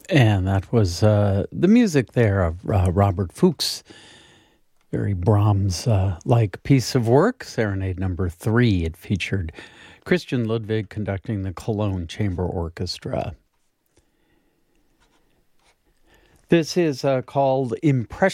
And that was the music there of Robert Fuchs. Very Brahms-like piece of work, Serenade Number 3. It featured Christian Ludwig conducting the Cologne Chamber Orchestra. This is called Impression.